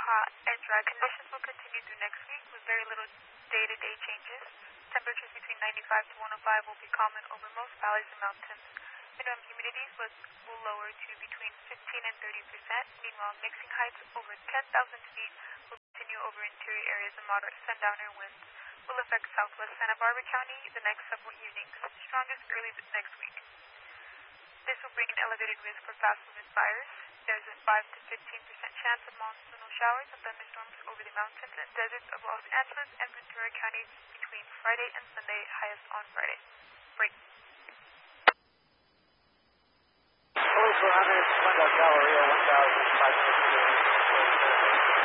hot and dry conditions will continue through next week with very little day-to-day changes. Temperatures between 95 to 105 will be common over most valleys and mountains. Minimum humidities will lower to between 15 and 30%. Meanwhile, mixing heights over 10,000 feet will continue over interior areas and moderate sundowner winds will affect southwest Santa Barbara County the next several evenings, strongest early next week. This will bring an elevated risk for fast moving fires. There's a 5 to 15% chance of monsoonal showers and thunderstorms over the mountains and deserts of Los Angeles and Ventura County between Friday and Sunday, highest on Friday. Break. Close for 100, Splenda Galleria, 1,560.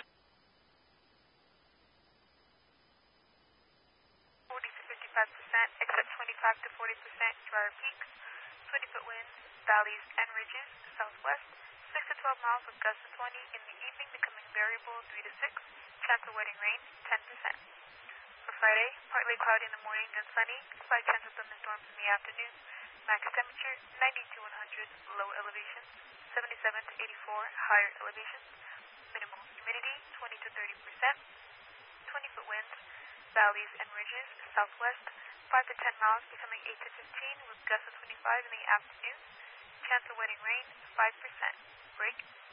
40 to 55%, except 25 to 40% drier peaks, 20-foot winds, valleys and ridges, southwest, 6 to 12 miles with gusts of 20 in the evening, becoming variable 3 to 6, chance of wet and rain 10%. For Friday, partly cloudy in the morning and sunny, slight chance of thunderstorms in the afternoon, max temperature 90 to 100, low elevations, 77 to 84, higher elevations, minimal humidity 20 to 30%, 20-foot winds, valleys and ridges, southwest, 5 to 10 miles, becoming 8 to 15 with gusts of 25 in the afternoon, chance of wet and rain 5%. Break.